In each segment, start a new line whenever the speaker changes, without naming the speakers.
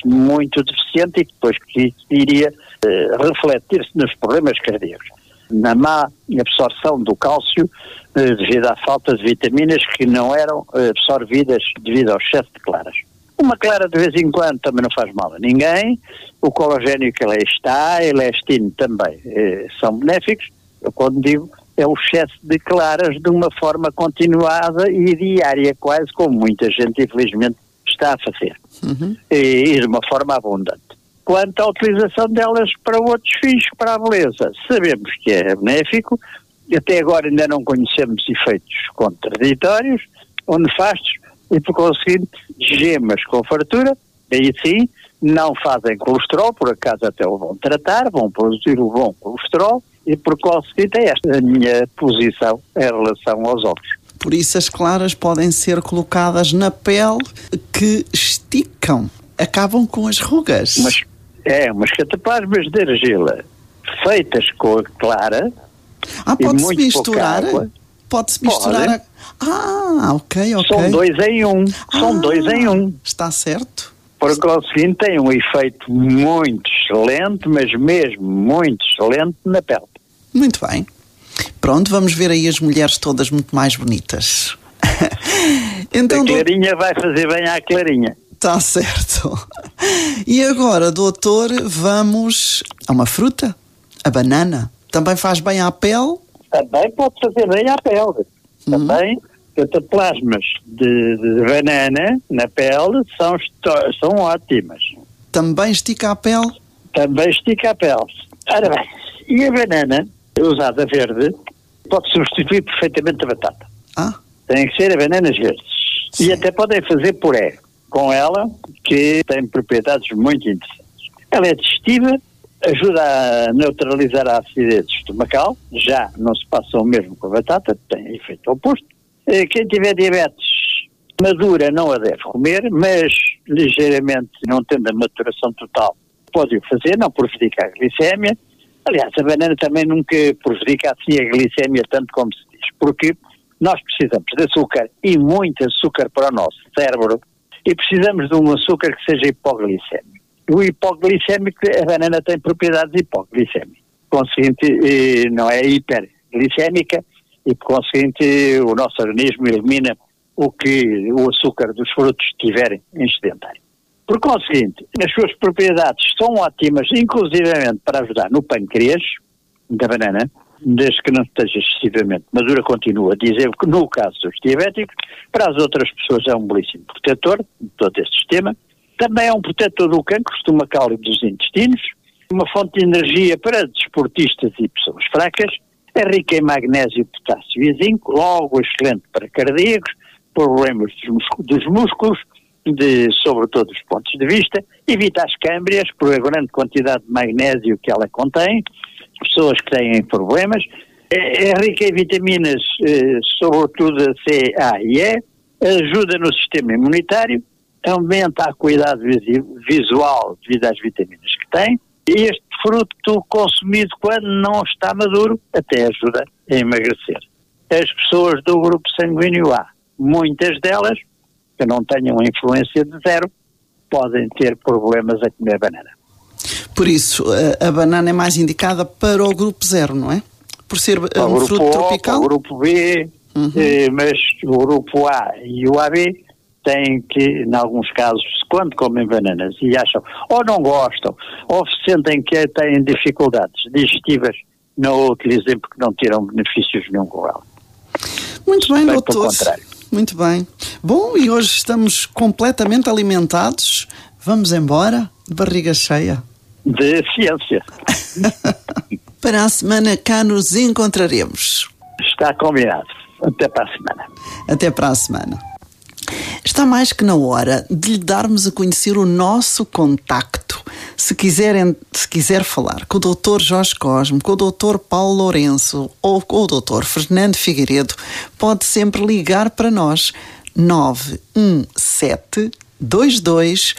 muito deficiente e depois que iria refletir-se nos problemas cardíacos. Na má absorção do cálcio devido à falta de vitaminas que não eram absorvidas devido ao excesso de claras. Uma clara de vez em quando também não faz mal a ninguém. O colagênio que lá está, e elastino também são benéficos. Eu quando digo é o excesso de claras de uma forma continuada e diária, quase como muita gente infelizmente está a fazer. E de uma forma abundante. Quanto à utilização delas para outros fins, para a beleza, sabemos que é benéfico. Até agora ainda não conhecemos efeitos contraditórios ou nefastos e, por conseguinte, gemas com fartura, aí sim, não fazem colesterol, por acaso até o vão tratar, vão produzir o bom colesterol e, por conseguinte, é esta a minha posição em relação aos ovos.
Por isso as claras podem ser colocadas na pele que esticam, acabam com as rugas.
Umas cataplasmas de argila feitas com a clara.
Pode-se misturar? Pode-se misturar? Ok.
São dois em um.
Está certo.
Por conseguinte, tem um efeito muito excelente, mas mesmo muito excelente na pele.
Muito bem. Pronto, vamos ver aí as mulheres todas muito mais bonitas. Então,
a clarinha vai fazer bem à clarinha.
Está certo. E agora, doutor, vamos a uma fruta? A banana. Também faz bem à pele?
Também pode fazer bem à pele. Também, cataplasmas de banana na pele são ótimas.
Também estica a pele?
Também estica a pele. Ora bem, e a banana, usada verde, pode substituir perfeitamente a batata. Tem que ser a bananas verdes. Sim. E até podem fazer puré com ela, que tem propriedades muito interessantes. Ela é digestiva, ajuda a neutralizar a acidez estomacal, já não se passa o mesmo com a batata, tem efeito oposto. Quem tiver diabetes madura não a deve comer, mas ligeiramente, não tendo a maturação total, pode o fazer, não prejudica a glicémia. Aliás, a banana também nunca prejudica assim a glicémia tanto como se diz, porque nós precisamos de açúcar e muito açúcar para o nosso cérebro e precisamos de um açúcar que seja hipoglicémico. O hipoglicémico, a banana tem propriedades hipoglicémicas. Por conseguinte, não é hiperglicémica e, por conseguinte, o nosso organismo elimina o que o açúcar dos frutos tiverem em excedentário. Por conseguinte, as suas propriedades são ótimas, inclusivamente para ajudar no pâncreas da banana, desde que não esteja excessivamente madura, continua a dizer que no caso dos diabéticos, para as outras pessoas é um belíssimo protetor de todo este sistema. Também é um protetor do cancro estomacal e dos intestinos, uma fonte de energia para desportistas e pessoas fracas, é rica em magnésio, potássio e zinco, logo excelente para cardíacos, problemas dos músculos, sobre todos os pontos de vista, evita as câmbrias por a grande quantidade de magnésio que ela contém, pessoas que têm problemas, é rica em vitaminas, sobretudo a C, A e E, ajuda no sistema imunitário, aumenta a acuidade visual devido às vitaminas que tem, e este fruto consumido quando não está maduro até ajuda a emagrecer. As pessoas do grupo sanguíneo A, muitas delas, que não tenham influência de zero, podem ter problemas a comer banana.
Por isso, a banana é mais indicada para o grupo 0, não é? Por ser um fruto tropical?
O grupo B, mas o grupo A e o AB têm que, em alguns casos, quando comem bananas e acham, ou não gostam, ou sentem que têm dificuldades digestivas, não a utilizem porque não tiram benefícios nenhum com ela.
Muito bem, doutor. Muito bem. Bom, e hoje estamos completamente alimentados. Vamos embora de barriga cheia.
De ciência.
Para a semana cá nos encontraremos.
Está combinado. Até para a semana.
Até para a semana. Está mais que na hora de lhe darmos a conhecer o nosso contacto. Se quiser falar com o Dr. Jorge Cosme, com o Dr. Paulo Lourenço ou com o Dr. Fernando Figueiredo, pode sempre ligar para nós 917 22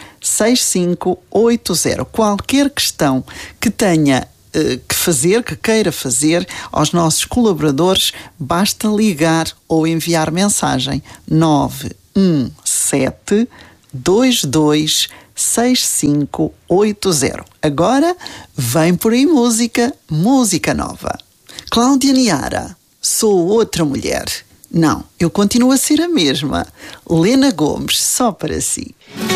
6580. Qualquer questão que tenha que queira fazer aos nossos colaboradores, basta ligar ou enviar mensagem 917 22 6580. Agora vem por aí música nova. Cláudia Niara, sou outra mulher. Não, eu continuo a ser a mesma. Lena Gomes, só para si.